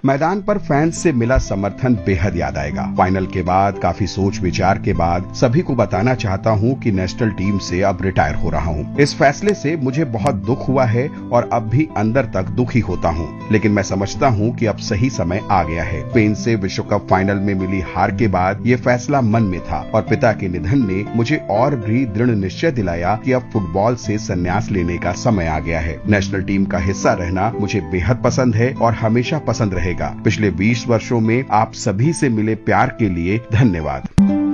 मैदान पर फैंस से मिला समर्थन बेहद याद आएगा। फाइनल के बाद काफी सोच विचार के बाद सभी को बताना चाहता हूँ कि नेशनल टीम से अब रिटायर हो रहा हूँ। इस फैसले से मुझे बहुत दुख हुआ है और अब भी अंदर तक दुखी होता हूँ, लेकिन मैं समझता हूँ कि अब सही समय आ गया है। स्पेन से विश्व कप फाइनल में मिली हार के बाद ये फैसला मन में था और पिता के निधन ने मुझे और भी दृढ़ निश्चय दिलाया कि अब फुटबॉल से संन्यास लेने का समय आ गया है। नेशनल टीम का हिस्सा रहना मुझे बेहद पसंद है और हमेशा पसंद रहेगा। पिछले 20 वर्षों में आप सभी से मिले प्यार के लिए धन्यवाद।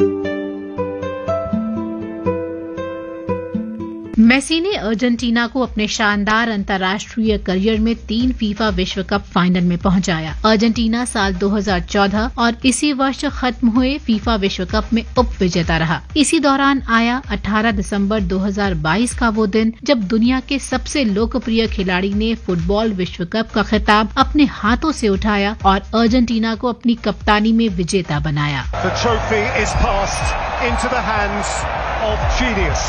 मेसी ने अर्जेंटीना को अपने शानदार अंतर्राष्ट्रीय करियर में 3 फीफा विश्व कप फाइनल में पहुंचाया। अर्जेंटीना साल 2014 और इसी वर्ष खत्म हुए फीफा विश्व कप में उप विजेता रहा। इसी दौरान आया 18 दिसंबर 2022 का वो दिन जब दुनिया के सबसे लोकप्रिय खिलाड़ी ने फुटबॉल विश्व कप का खिताब अपने हाथों से उठाया और अर्जेंटीना को अपनी कप्तानी में विजेता बनाया। The trophy is passed into the hands of genius.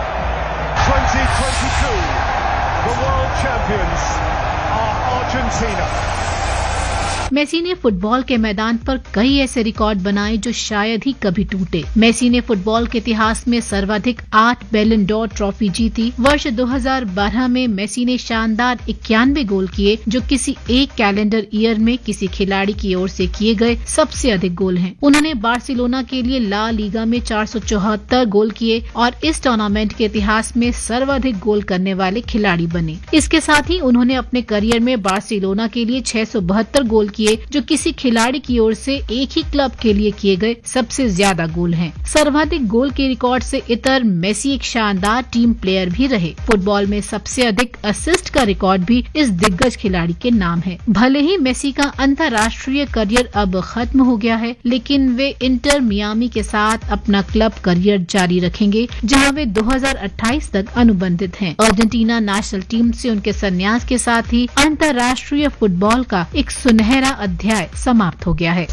2022, the world champions are Argentina. Messi ने फुटबॉल के मैदान पर कई ऐसे रिकॉर्ड बनाए जो शायद ही कभी टूटे। मेसी ने फुटबॉल के इतिहास में सर्वाधिक 8 बैलन डोर ट्रॉफी जीती। वर्ष 2012 में मेसी ने शानदार 91 गोल किए, जो किसी एक कैलेंडर ईयर में किसी खिलाड़ी की ओर से किए गए सबसे अधिक गोल हैं। उन्होंने बार्सिलोना के लिए ला लीगा में 474 गोल किए और इस टूर्नामेंट के इतिहास में सर्वाधिक गोल करने वाले खिलाड़ी बने। इसके साथ ही उन्होंने अपने करियर में बार्सिलोना के लिए 672 गोल किए, जो किसी खिलाड़ी की ओर से एक ही क्लब के लिए किए गए सबसे ज्यादा गोल हैं। सर्वाधिक गोल के रिकॉर्ड से इतर मेसी एक शानदार टीम प्लेयर भी रहे। फुटबॉल में सबसे अधिक असिस्ट का रिकॉर्ड भी इस दिग्गज खिलाड़ी के नाम है। भले ही मेसी का अंतर्राष्ट्रीय करियर अब खत्म हो गया है, लेकिन वे इंटर मियामी के साथ अपना क्लब करियर जारी रखेंगे, जहां वे 2028 तक अनुबंधित हैं। अर्जेंटीना नेशनल टीम से उनके संन्यास के साथ ही अंतर्राष्ट्रीय फुटबॉल का एक सुनहरा अध्याय समाप्त हो गया है।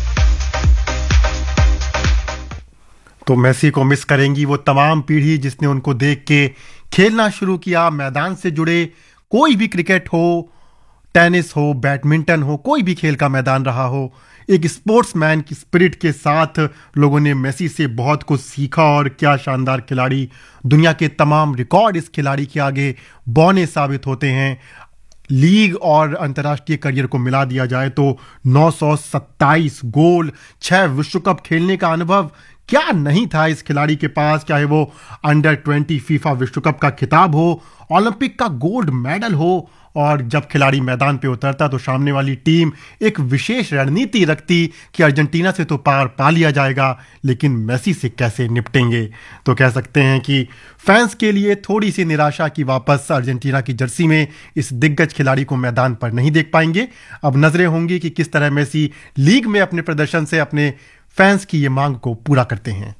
तो मेसी को मिस करेंगी वो तमाम पीढ़ी जिसने उनको देख के खेलना शुरू किया। मैदान से जुड़े कोई भी क्रिकेट हो, टेनिस हो, बैडमिंटन हो, कोई भी खेल का मैदान रहा हो, एक स्पोर्ट्समैन की स्पिरिट के साथ लोगों ने मेसी से बहुत कुछ सीखा। और क्या शानदार खिलाड़ी, दुनिया के तमाम रिकॉर्ड इस खिलाड़ी के आगे बौने साबित होते हैं। लीग और अंतर्राष्ट्रीय करियर को मिला दिया जाए तो 927 गोल, 6 विश्व कप खेलने का अनुभव क्या नहीं था इस खिलाड़ी के पास। चाहे वो अंडर 20 फीफा विश्व कप का खिताब हो, ओलंपिक का गोल्ड मेडल हो, और जब खिलाड़ी मैदान पे उतरता तो सामने वाली टीम एक विशेष रणनीति रखती कि अर्जेंटीना से तो पार पा लिया जाएगा, लेकिन मेसी से कैसे निपटेंगे। तो कह सकते हैं कि फैंस के लिए थोड़ी सी निराशा की वापस अर्जेंटीना की जर्सी में इस दिग्गज खिलाड़ी को मैदान पर नहीं देख पाएंगे। अब नजरें होंगी कि किस तरह मेसी लीग में अपने प्रदर्शन से अपने फैंस की ये मांग को पूरा करते हैं।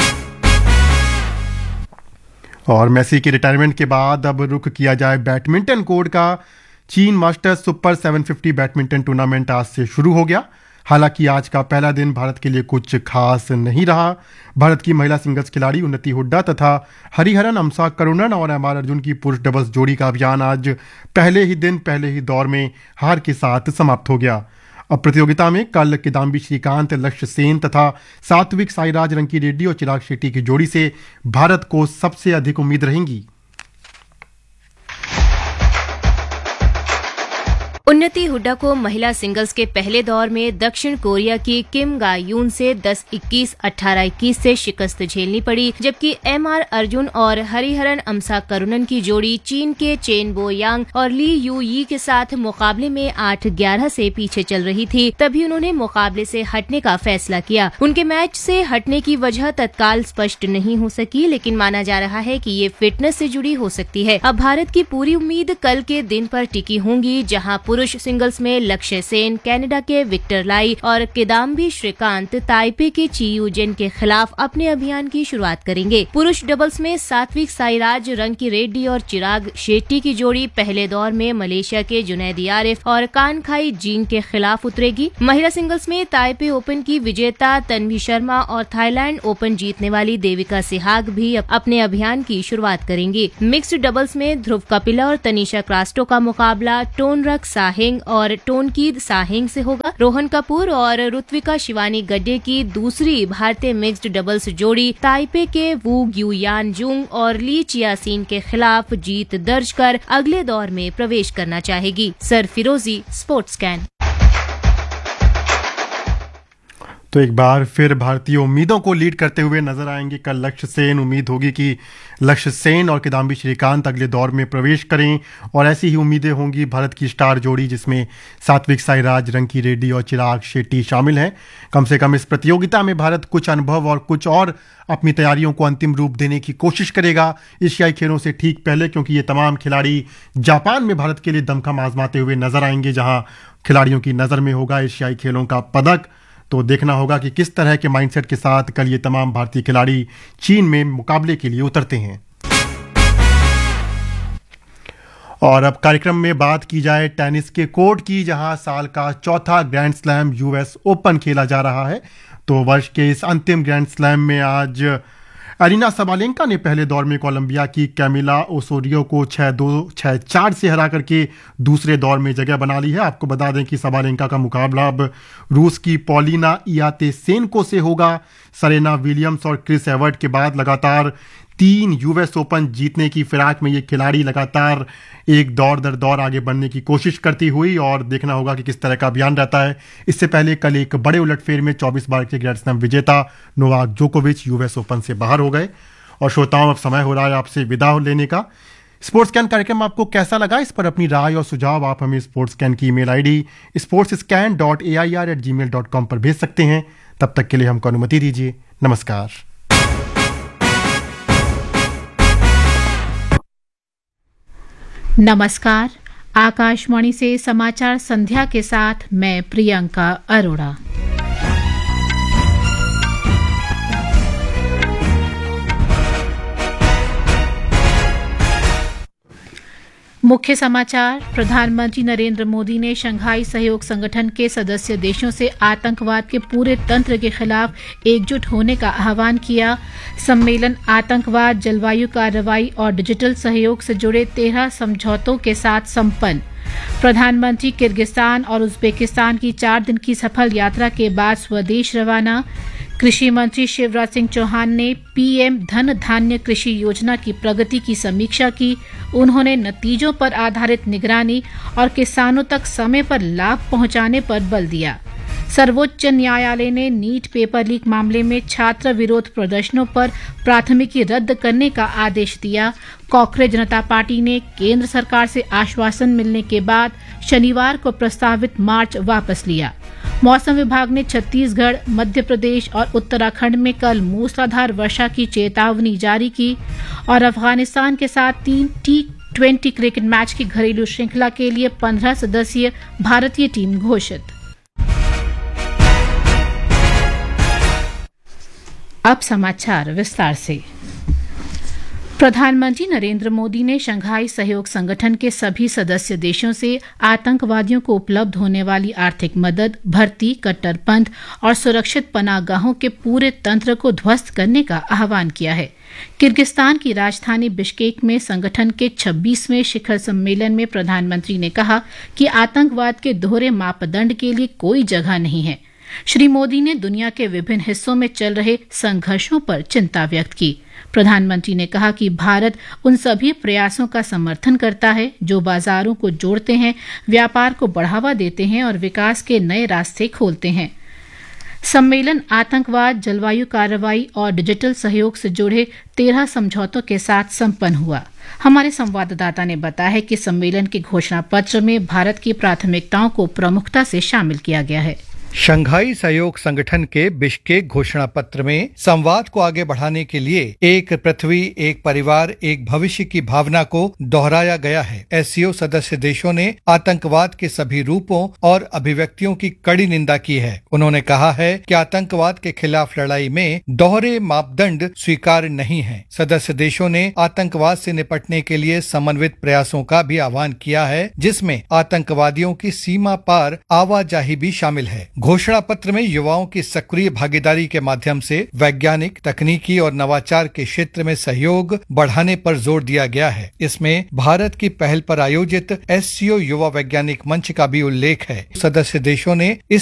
और मेसी के रिटायरमेंट के बाद अब रुख किया जाए बैडमिंटन कोर्ट का। चीन मास्टर्स सुपर 750 बैडमिंटन टूर्नामेंट आज से शुरू हो गया। हालांकि आज का पहला दिन भारत के लिए कुछ खास नहीं रहा। भारत की महिला सिंगल्स खिलाड़ी उन्नति हुड्डा तथा हरिहरन अमसा करुणन और एम आर अर्जुन की पुरुष डबल्स जोड़ी का अभियान आज पहले ही दौर में हार के साथ समाप्त हो गया। अब प्रतियोगिता में कल किदाम्बी श्रीकांत, लक्ष्य सेन तथा सात्विक साईराज रंकी रेड्डी और चिराग शेट्टी की जोड़ी से भारत को सबसे अधिक उम्मीद रहेंगी। उन्नति हुड्डा को महिला सिंगल्स के पहले दौर में दक्षिण कोरिया की किम गा यून से 10-21, 18-21 से शिकस्त झेलनी पड़ी, जबकि एम आर अर्जुन और हरिहरन अमसा करुणन की जोड़ी चीन के चेन बो यांग और ली यू यी के साथ मुकाबले में 8-11 से पीछे चल रही थी। तभी उन्होंने मुकाबले से हटने का फैसला किया। उनके मैच से हटने की वजह तत्काल स्पष्ट नहीं हो सकी, लेकिन माना जा रहा है कि ये फिटनेस से जुड़ी हो सकती है। अब भारत की पूरी उम्मीद कल के दिन पर टिकी होंगी, जहां पुरुष सिंगल्स में लक्ष्य सेन कनाडा के विक्टर लाई और किदाम्बी श्रीकांत ताइपे के चियू जेन के खिलाफ अपने अभियान की शुरुआत करेंगे। पुरुष डबल्स में सात्विक साईराज रंकी रेड्डी और चिराग शेट्टी की जोड़ी पहले दौर में मलेशिया के जुनैदी आरिफ और कानखाई जीन के खिलाफ उतरेगी। महिला सिंगल्स में ताइपे ओपन की विजेता तन्वी शर्मा और थाईलैंड ओपन जीतने वाली देविका सिहाग भी अपने अभियान की शुरुआत करेंगी। मिक्स्ड डबल्स में ध्रुव कपिला और तनिषा क्रास्टो का मुकाबला टोनरक साहिब साहेंग और टोनकीद साहेंग से होगा। रोहन कपूर और ऋत्विका शिवानी गड्डे की दूसरी भारतीय मिक्स्ड डबल्स जोड़ी ताइपे के वू ग्यूयान जुंग और ली चियासीन के खिलाफ जीत दर्ज कर अगले दौर में प्रवेश करना चाहेगी। सरफिरोजी, स्पोर्ट्स कैन। तो एक बार फिर भारतीय उम्मीदों को लीड करते हुए नजर आएंगे कल लक्ष्य सेन। उम्मीद होगी कि लक्ष्य सेन और किदाम्बी श्रीकांत अगले दौर में प्रवेश करें और ऐसी ही उम्मीदें होंगी भारत की स्टार जोड़ी जिसमें सात्विक साईराज, रंकी रेड्डी और चिराग शेट्टी शामिल हैं। कम से कम इस प्रतियोगिता में भारत कुछ अनुभव और कुछ और अपनी तैयारियों को अंतिम रूप देने की कोशिश करेगा एशियाई खेलों से ठीक पहले, क्योंकि ये तमाम खिलाड़ी जापान में भारत के लिए दमखम आजमाते हुए नजर आएंगे, जहां खिलाड़ियों की नजर में होगा एशियाई खेलों का पदक। तो देखना होगा कि किस तरह के माइंडसेट के साथ कल ये तमाम भारतीय खिलाड़ी चीन में मुकाबले के लिए उतरते हैं। और अब कार्यक्रम में बात की जाए टेनिस के कोर्ट की, जहां साल का चौथा ग्रैंड स्लैम यूएस ओपन खेला जा रहा है। तो वर्ष के इस अंतिम ग्रैंड स्लैम में आज अरीना सबालेंका ने पहले दौर में कोलंबिया की कैमिला ओसोरियो को 6-2, 6-4 से हरा करके दूसरे दौर में जगह बना ली है। आपको बता दें कि सबालेंका का मुकाबला अब रूस की पॉलिना इयातेसेंको से होगा। सरेना विलियम्स और क्रिस एवर्ट के बाद लगातार 3 यूएस ओपन जीतने की फिराक में ये खिलाड़ी लगातार एक दौर दर दौर आगे बढ़ने की कोशिश करती हुई, और देखना होगा कि किस तरह का अभियान रहता है। इससे पहले कल एक बड़े उलटफेर में 24 बार के ग्रैंड स्लैम विजेता नोवाक जोकोविच यूएस ओपन से बाहर हो गए। और श्रोताओं, अब समय हो रहा है आपसे विदा लेने का। स्पोर्ट्स कैन कार्यक्रम आपको कैसा लगा, इस पर अपनी राय और सुझाव आप हमें स्पोर्ट्स कैन की ईमेल आईडी sportscan.air@gmail.com पर भेज सकते हैं। तब तक के लिए हमको अनुमति दीजिए। नमस्कार। नमस्कार। आकाशवाणी से समाचार संध्या के साथ मैं प्रियंका अरोड़ा। मुख्य समाचार। प्रधानमंत्री नरेंद्र मोदी ने शंघाई सहयोग संगठन के सदस्य देशों से आतंकवाद के पूरे तंत्र के खिलाफ एकजुट होने का आह्वान किया। सम्मेलन आतंकवाद, जलवायु कार्रवाई और डिजिटल सहयोग से जुड़े 13 समझौतों के साथ संपन्न। प्रधानमंत्री किर्गिस्तान और उज्बेकिस्तान की 4 दिन की सफल यात्रा के बाद स्वदेश रवाना। कृषि मंत्री शिवराज सिंह चौहान ने पीएम धन धान्य कृषि योजना की प्रगति की समीक्षा की। उन्होंने नतीजों पर आधारित निगरानी और किसानों तक समय पर लाभ पहुंचाने पर बल दिया। सर्वोच्च न्यायालय ने नीट पेपर लीक मामले में छात्र विरोध प्रदर्शनों पर प्राथमिकी रद्द करने का आदेश दिया। कांग्रेस जनता पार्टी ने केंद्र सरकार से आश्वासन मिलने के बाद शनिवार को प्रस्तावित मार्च वापस लिया। मौसम विभाग ने छत्तीसगढ़, मध्य प्रदेश और उत्तराखंड में कल मूसलाधार वर्षा की चेतावनी जारी की। और अफगानिस्तान के साथ 3 T20 क्रिकेट मैच की घरेलू श्रृंखला के लिए 15 सदस्यीय भारतीय टीम घोषित। अब समाचार विस्तार से। प्रधानमंत्री नरेंद्र मोदी ने शंघाई सहयोग संगठन के सभी सदस्य देशों से आतंकवादियों को उपलब्ध होने वाली आर्थिक मदद, भर्ती, कट्टरपंथ और सुरक्षित पनाहगाहों के पूरे तंत्र को ध्वस्त करने का आह्वान किया है। किर्गिस्तान की राजधानी बिश्केक में संगठन के 26वें शिखर सम्मेलन में प्रधानमंत्री ने कहा कि आतंकवाद के दोहरे मापदंड के लिए कोई जगह नहीं है। श्री मोदी ने दुनिया के विभिन्न हिस्सों में चल रहे संघर्षों पर चिंता व्यक्त की। प्रधानमंत्री ने कहा कि भारत उन सभी प्रयासों का समर्थन करता है जो बाजारों को जोड़ते हैं, व्यापार को बढ़ावा देते हैं और विकास के नए रास्ते खोलते हैं। सम्मेलन आतंकवाद, जलवायु कार्रवाई और डिजिटल सहयोग से जुड़े 13 समझौतों के साथ संपन्न हुआ। हमारे संवाददाता ने बताया कि सम्मेलन के घोषणा पत्र में भारत की प्राथमिकताओं को प्रमुखता से शामिल किया गया है। शंघाई सहयोग संगठन के बिश्केक घोषणा पत्र में संवाद को आगे बढ़ाने के लिए एक पृथ्वी, एक परिवार, एक भविष्य की भावना को दोहराया गया है। एससीओ सदस्य देशों ने आतंकवाद के सभी रूपों और अभिव्यक्तियों की कड़ी निंदा की है। उन्होंने कहा है कि आतंकवाद के खिलाफ लड़ाई में दोहरे मापदंड स्वीकार्य नहीं है। सदस्य देशों ने आतंकवाद से निपटने के लिए समन्वित प्रयासों का भी आह्वान किया है, जिसमें आतंकवादियों की सीमा पार आवाजाही भी शामिल है। घोषणा पत्र में युवाओं की सक्रिय भागीदारी के माध्यम से वैज्ञानिक, तकनीकी और नवाचार के क्षेत्र में सहयोग बढ़ाने पर जोर दिया गया है। इसमें भारत की पहल पर आयोजित एससीओ युवा वैज्ञानिक मंच का भी उल्लेख है। सदस्य देशों ने इस